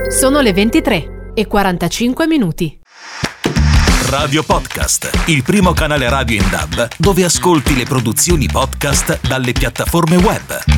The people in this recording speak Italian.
Sono le 23:45. Radio Podcast, il primo canale radio in DAB dove ascolti le produzioni podcast dalle piattaforme web.